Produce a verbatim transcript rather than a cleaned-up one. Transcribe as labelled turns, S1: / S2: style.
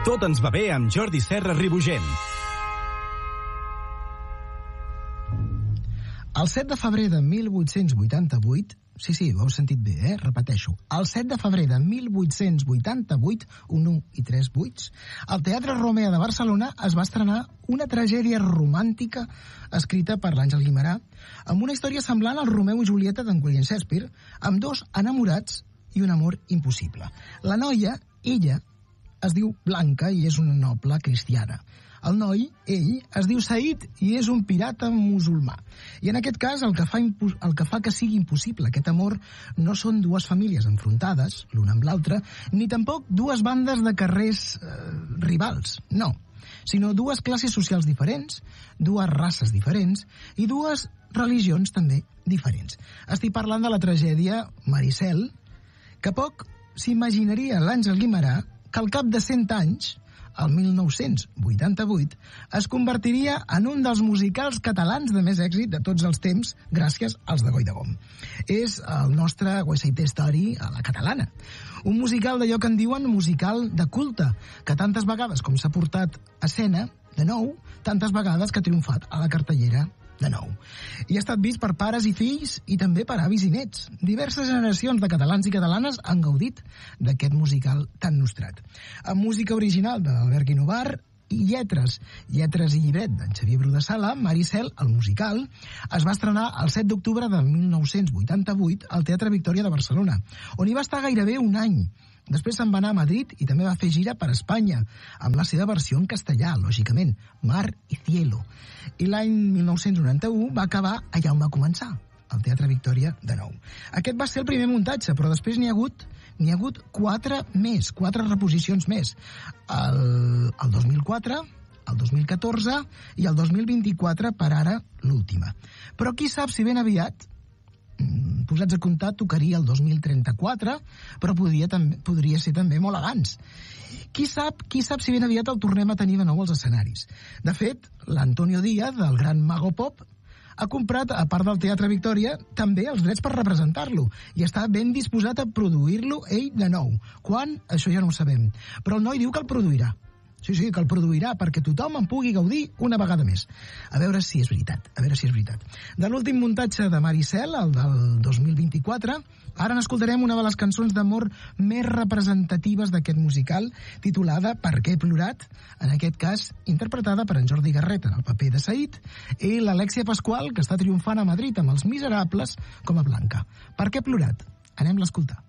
S1: Tot ens va bé amb Jordi Serra Ribugent.
S2: El set de febrer de mil vuit-cents vuitanta-vuit, sí, sí, ho heu sentit bé, eh? Repeteixo. El set de febrer de mil vuit-cents vuitanta-vuit, un u i tres vuits, al Teatre Romea de Barcelona es va estrenar una tragèdia romàntica escrita per l'Àngel Guimerà, amb una història semblant al Romeu i Julieta d'en William Shakespeare, amb dos enamorats i un amor impossible. La noia, ella, es diu Blanca i és una noble cristiana. El noi, ell, es diu Said i és un pirata musulmà. I en aquest cas, el que fa, el que, fa que sigui impossible aquest amor no són dues famílies enfrontades, l'una amb l'altra, ni tampoc dues bandes de carrers eh, rivals, no, sinó dues classes socials diferents, dues races diferents i dues religions també diferents. Estic parlant de la tragèdia Maricel, que poc s'imaginaria l'Àngel Guimerà que al cap de cent anys, el mil nou-cents vuitanta-vuit, es convertiria en un dels musicals catalans de més èxit de tots els temps, gràcies als de Goy de Gom. És el nostre West Side Story a la catalana. Un musical d'allò que en diuen musical de culte, que tantes vegades com s'ha portat a escena, de nou, tantes vegades que ha triomfat a la cartellera de nou. I ha estat vist per pares i fills i també per avis i nets. Diverses generacions de catalans i catalanes han gaudit d'aquest musical tan nostrat. Amb música original d'Albert Guinovar i lletres, lletres i llibret d'en Xavier Bru de Sala, Maricel, el musical, es va estrenar el set d'octubre de mil nou-cents vuitanta-vuit al Teatre Victòria de Barcelona, on hi va estar gairebé un any. Després se'n va anar a Madrid i també va fer gira per Espanya, amb la seva versió en castellà, lògicament, Mar y Cielo. I l'any mil nou-cents noranta-u va acabar allà on va començar, al Teatre Victòria de nou. Aquest va ser el primer muntatge, però després n'hi ha hagut n'hi ha hagut quatre més, quatre reposicions més. El, el dos mil quatre, el dos mil catorze i el dos mil vint-i-quatre, per ara l'última. Però qui sap si ben aviat, posats a comptar, tocaria el dos mil trenta-quatre, però podria, també, podria ser també molt abans. Qui sap, qui sap si ben aviat el tornem a tenir de nou als escenaris. De fet, l'Antonio Díaz, del gran Mago Pop, ha comprat, a part del Teatre Victòria, també els drets per representar-lo i està ben disposat a produir-lo ell de nou. Quan? Això ja no ho sabem. Però el noi diu que el produirà. Sí, sí, que el produirà perquè tothom en pugui gaudir una vegada més. A veure si és veritat, a veure si és veritat. De l'últim muntatge de Maricel, el del dos mil vint-i-quatre, ara n'escoltarem una de les cançons d'amor més representatives d'aquest musical, titulada Per què he plorat?, en aquest cas interpretada per en Jordi Garret en el paper de Said, i l'Alexia Pascual, que està triomfant a Madrid amb Els Miserables com a Blanca. Per què he plorat? Anem-la a escoltar.